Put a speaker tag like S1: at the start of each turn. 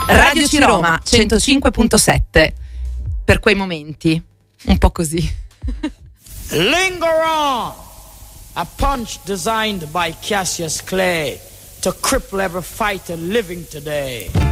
S1: Radio Ciroma 105.7. Per quei momenti un po' così.
S2: Linger on, a punch designed by Cassius Clay to cripple every fighter living today.